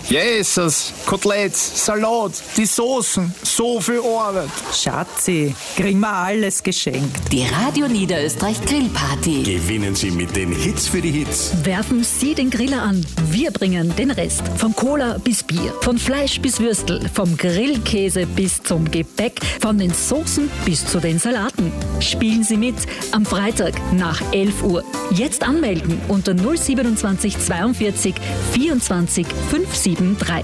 Jesus, Koteletts, Salat, die Soßen, so viel Arbeit. Schatzi, kriegen wir alles geschenkt. Die Radio Niederösterreich Grillparty. Gewinnen Sie mit den Hits für die Hits. Werfen Sie den Griller an. Wir bringen den Rest. Von Cola bis Bier, von Fleisch bis Würstel, vom Grillkäse bis zum Gebäck, von den Soßen bis zu den Salaten. Spielen Sie mit am Freitag nach 11 Uhr. Jetzt anmelden unter 027 42 24 573.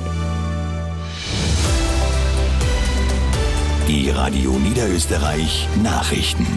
Die Radio Niederösterreich Nachrichten.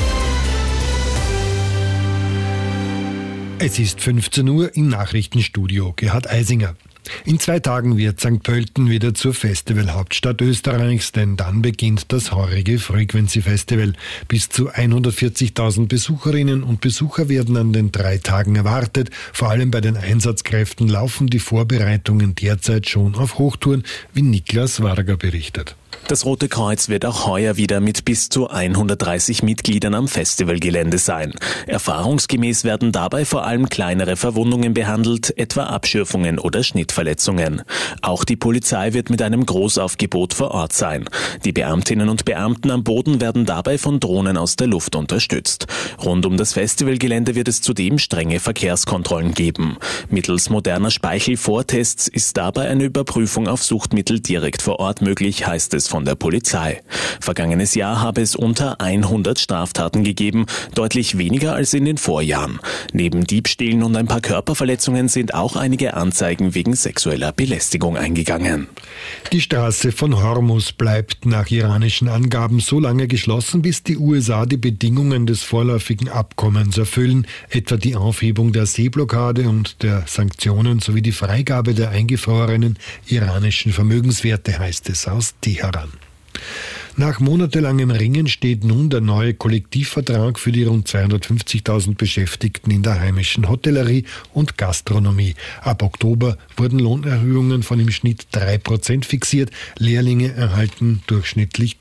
Es ist 15 Uhr im Nachrichtenstudio. Gerhard Eisinger. In 2 Tagen wird St. Pölten wieder zur Festivalhauptstadt Österreichs, denn dann beginnt das heurige Frequency Festival. Bis zu 140.000 Besucherinnen und Besucher werden an den 3 Tagen erwartet. Vor allem bei den Einsatzkräften laufen die Vorbereitungen derzeit schon auf Hochtouren, wie Niklas Varga berichtet. Das Rote Kreuz wird auch heuer wieder mit bis zu 130 Mitgliedern am Festivalgelände sein. Erfahrungsgemäß werden dabei vor allem kleinere Verwundungen behandelt, etwa Abschürfungen oder Schnittverletzungen. Auch die Polizei wird mit einem Großaufgebot vor Ort sein. Die Beamtinnen und Beamten am Boden werden dabei von Drohnen aus der Luft unterstützt. Rund um das Festivalgelände wird es zudem strenge Verkehrskontrollen geben. Mittels moderner Speichelvortests ist dabei eine Überprüfung auf Suchtmittel direkt vor Ort möglich, heißt es von der Polizei. Vergangenes Jahr habe es unter 100 Straftaten gegeben, deutlich weniger als in den Vorjahren. Neben Diebstählen und ein paar Körperverletzungen sind auch einige Anzeigen wegen sexueller Belästigung eingegangen. Die Straße von Hormuz bleibt nach iranischen Angaben so lange geschlossen, bis die USA die Bedingungen des vorläufigen Abkommens erfüllen, etwa die Aufhebung der Seeblockade und der Sanktionen sowie die Freigabe der eingefrorenen iranischen Vermögenswerte, heißt es aus Teheran. Nach monatelangem Ringen steht nun der neue Kollektivvertrag für die rund 250.000 Beschäftigten in der heimischen Hotellerie und Gastronomie. Ab Oktober wurden Lohnerhöhungen von im Schnitt 3% fixiert. Lehrlinge erhalten durchschnittlich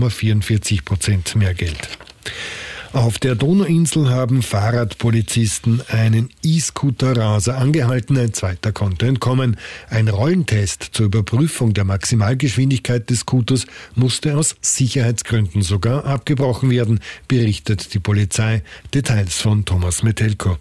3,44% mehr Geld. Auf der Donauinsel haben Fahrradpolizisten einen E-Scooter-Raser angehalten, ein zweiter konnte entkommen. Ein Rollentest zur Überprüfung der Maximalgeschwindigkeit des Scooters musste aus Sicherheitsgründen sogar abgebrochen werden, berichtet die Polizei. Details von Thomas Metelko.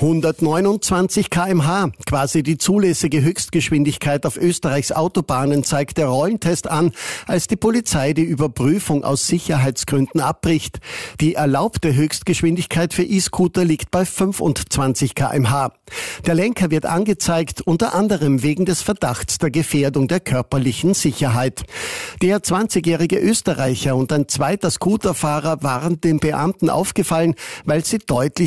129 km/h, quasi die zulässige Höchstgeschwindigkeit auf Österreichs Autobahnen, zeigt der Rollentest an, als die Polizei die Überprüfung aus Sicherheitsgründen abbricht. Die erlaubte Höchstgeschwindigkeit für E-Scooter liegt bei 25 km/h. Der Lenker wird angezeigt, unter anderem wegen des Verdachts der Gefährdung der körperlichen Sicherheit. Der 20-jährige Österreicher und ein zweiter Scooterfahrer waren den Beamten aufgefallen, weil sie deutlich